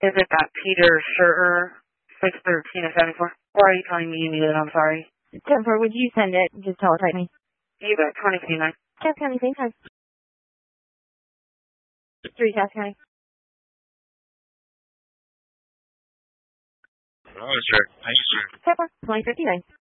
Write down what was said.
Is it that Peter Scherter, 613 at 74? Or are you telling me you need it? I'm sorry. 10-4, would you send it? Just teletype me. You bet, 2029. Taft County, same time. 3 Taft County. Oh, sure. Thank you, sir. 10-4, 2059.